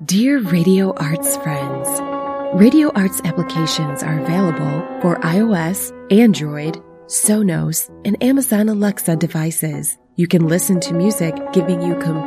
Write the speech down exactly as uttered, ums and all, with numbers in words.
Dear Radio Arts friends, Radio Arts applications are available for iOS, Android, Sonos, and Amazon Alexa devices. You can listen to music giving you complete